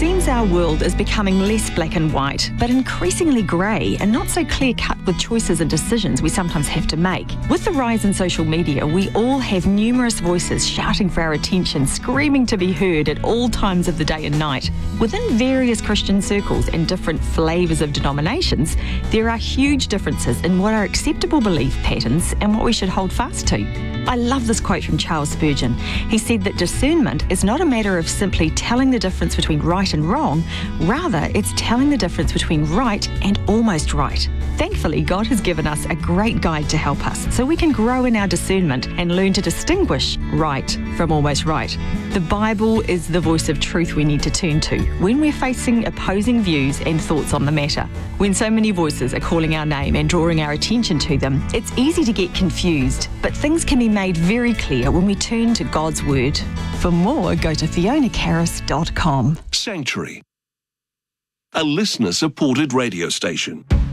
seems our world is becoming less black and white, but increasingly grey and not so clear-cut with choices and decisions we sometimes have to make. With the rise in social media, we all have numerous voices shouting for our attention, screaming to be heard at all times of the day and night. Within various Christian circles and different flavours of denominations, there are huge differences in what are acceptable belief patterns and what we should hold fast to. I love this quote from Charles Spurgeon. He said that discernment is not a matter of simply telling the difference between right and wrong, rather it's telling the difference between right and almost right. Thankfully, God has given us a great guide to help us so we can grow in our discernment and learn to distinguish right from almost right. The Bible is the voice of truth we need to turn to when we're facing opposing views and thoughts on the matter. When so many voices are calling our name and drawing our attention to them, it's easy to get confused, but things can be made very clear when we turn to God's Word. For more, go to fionacarris.com. Sanctuary, a listener-supported radio station.